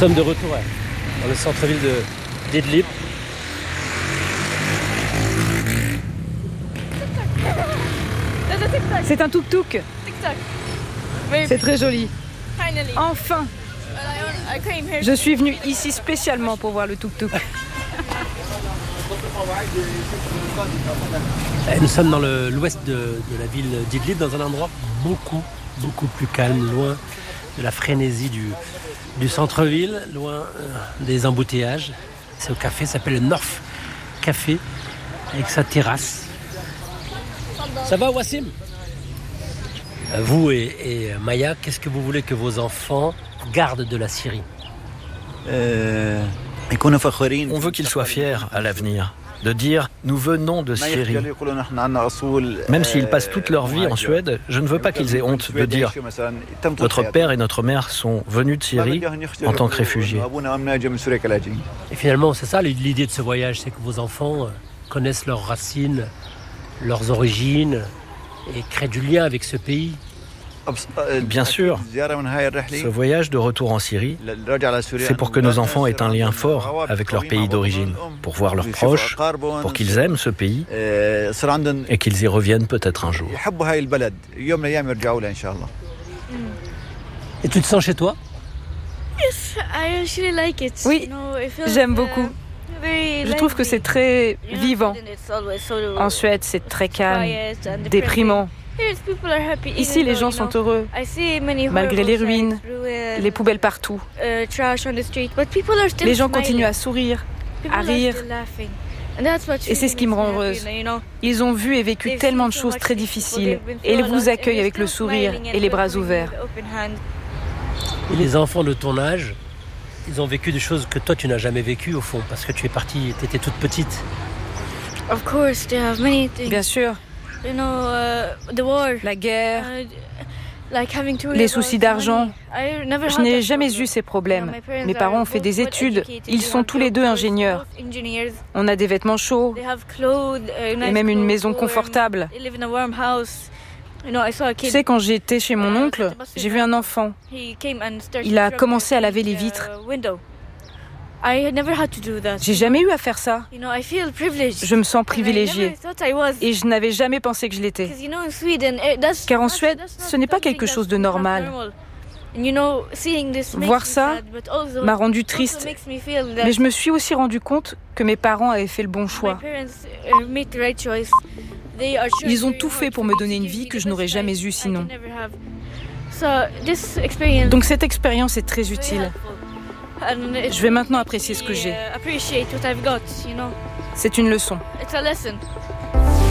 sommes de retour dans le centre-ville d'Idlib. C'est un tuk-tuk. C'est très joli. Enfin, je suis venue ici spécialement pour voir le tuk-tuk. Nous sommes dans l'ouest de la ville d'Idlib, dans un endroit beaucoup plus calme, loin de la frénésie du centre-ville, loin des embouteillages. C'est au café, ça s'appelle le North Café, avec sa terrasse. Ça va, Wassim ? Vous et Maya, qu'est-ce que vous voulez que vos enfants gardent de la Syrie ? On veut qu'ils soient fiers à l'avenir, de dire « nous venons de Syrie ». Même s'ils passent toute leur vie en Suède, je ne veux pas qu'ils aient honte de dire « notre père et notre mère sont venus de Syrie en tant que réfugiés ». Et finalement, c'est ça l'idée de ce voyage, c'est que vos enfants connaissent leurs racines, leurs origines et créent du lien avec ce pays. Bien sûr, ce voyage de retour en Syrie, c'est pour que nos enfants aient un lien fort avec leur pays d'origine, pour voir leurs proches, pour qu'ils aiment ce pays et qu'ils y reviennent peut-être un jour. Et tu te sens chez toi ? Oui, j'aime beaucoup. Je trouve que c'est très vivant. En Suède, c'est très calme, déprimant. Ici, les gens sont heureux, malgré les ruines, les poubelles partout. Les gens continuent à sourire, à rire. Et c'est ce qui me rend heureuse. Ils ont vu et vécu tellement de choses très difficiles et ils vous accueillent avec le sourire et les bras ouverts. Et les enfants de ton âge, ils ont vécu des choses que toi tu n'as jamais vécues au fond, parce que tu es partie, tu étais toute petite. Bien sûr. La guerre, les soucis d'argent. Je n'ai jamais eu ces problèmes. Mes parents ont fait des études. Ils sont tous les deux ingénieurs. On a des vêtements chauds et même une maison confortable. Tu sais, quand j'étais chez mon oncle, j'ai vu un enfant. Il a commencé à laver les vitres. J'ai jamais eu à faire ça. Je me sens privilégiée et je n'avais jamais pensé que je l'étais. Car en Suède, ce n'est pas quelque chose de normal. Voir ça m'a rendue triste, mais je me suis aussi rendu compte que mes parents avaient fait le bon choix. Ils ont tout fait pour me donner une vie que je n'aurais jamais eue sinon. Donc cette expérience est très utile. Je vais maintenant apprécier ce que j'ai. C'est une leçon.